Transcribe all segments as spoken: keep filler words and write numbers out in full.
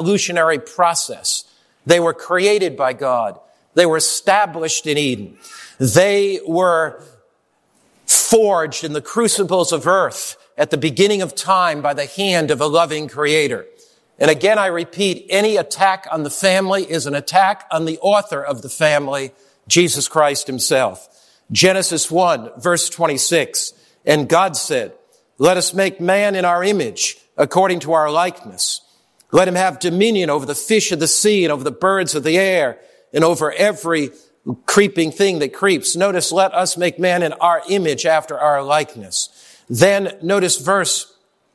evolutionary process. They were created by God. They were established in Eden. They were forged in the crucibles of earth at the beginning of time by the hand of a loving Creator. And again, I repeat, any attack on the family is an attack on the author of the family, Jesus Christ himself. Genesis one, verse twenty-six, and God said, let us make man in our image, according to our likeness. Let him have dominion over the fish of the sea and over the birds of the air and over every creeping thing that creeps. Notice, let us make man in our image after our likeness. Then notice verse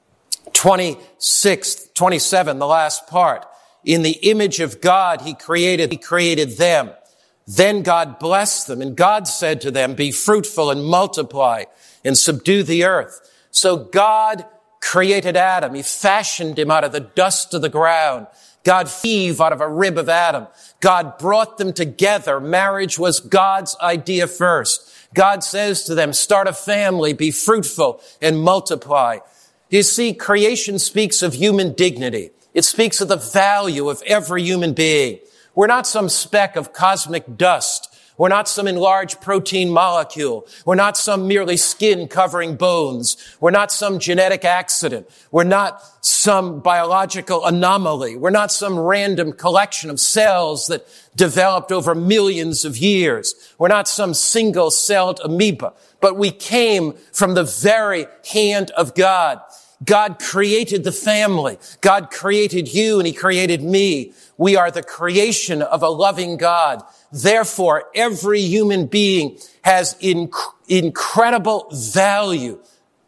twenty-six, twenty-seven, the last part. In the image of God, he created, he created them. Then God blessed them, and God said to them, be fruitful and multiply and subdue the earth. So God created Adam. He fashioned him out of the dust of the ground. God Eve out of a rib of Adam. God brought them together. Marriage was God's idea first. God says to them, start a family, be fruitful and multiply. You see, creation speaks of human dignity. It speaks of the value of every human being. We're not some speck of cosmic dust. We're not some enlarged protein molecule. We're not some merely skin covering bones. We're not some genetic accident. We're not some biological anomaly. We're not some random collection of cells that developed over millions of years. We're not some single-celled amoeba. But we came from the very hand of God. God created the family. God created you and he created me. We are the creation of a loving God. Therefore, every human being has inc- incredible value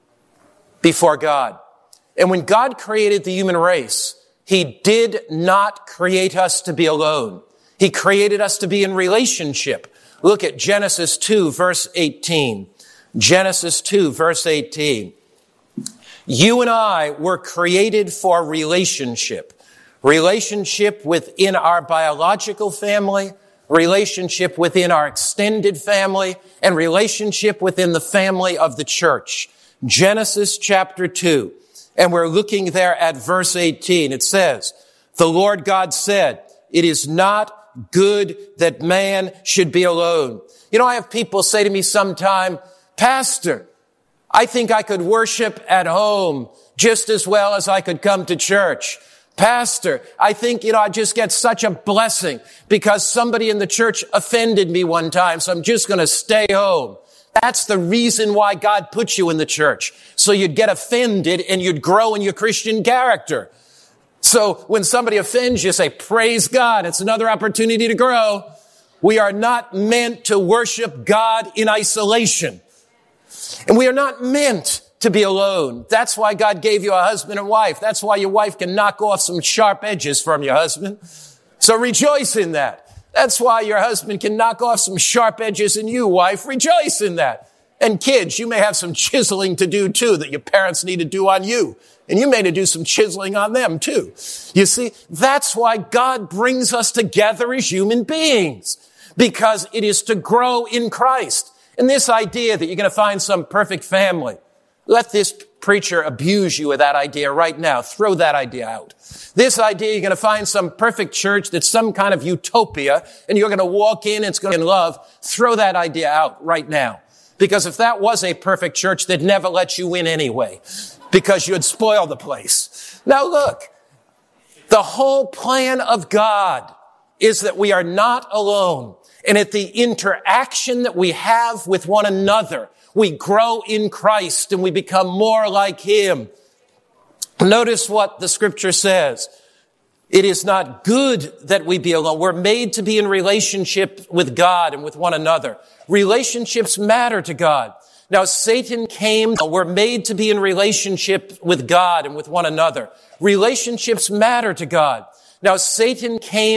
before God. And when God created the human race, he did not create us to be alone. He created us to be in relationship. Look at Genesis two, verse eighteen. Genesis two, verse eighteen. You and I were created for relationship. Relationship within our biological family, relationship within our extended family, and relationship within the family of the church. Genesis chapter two. And we're looking there at verse eighteen. It says, the Lord God said, it is not good that man should be alone. You know, I have people say to me sometime, Pastor, I think I could worship at home just as well as I could come to church. Pastor, I think, you know, I just get such a blessing because somebody in the church offended me one time, so I'm just going to stay home. That's the reason why God put you in the church, so you'd get offended and you'd grow in your Christian character. So when somebody offends you, say, praise God, it's another opportunity to grow. We are not meant to worship God in isolation. And we are not meant to be alone. That's why God gave you a husband and wife. That's why your wife can knock off some sharp edges from your husband. So rejoice in that. That's why your husband can knock off some sharp edges in you, wife. Rejoice in that. And kids, you may have some chiseling to do too that your parents need to do on you. And you may need to do some chiseling on them too. You see, that's why God brings us together as human beings. Because it is to grow in Christ. And this idea that you're going to find some perfect family, let this preacher abuse you with that idea right now. Throw that idea out. This idea you're going to find some perfect church that's some kind of utopia and you're going to walk in and it's going to be in love. Throw that idea out right now. Because if that was a perfect church, they'd never let you in anyway. Because you'd spoil the place. Now look, the whole plan of God is that we are not alone. And at the interaction that we have with one another, we grow in Christ and we become more like him. Notice what the scripture says. It is not good that we be alone. We're made to be in relationship with God and with one another. Relationships matter to God. Now, Satan came, we're made to be in relationship with God and with one another. Relationships matter to God. Now, Satan came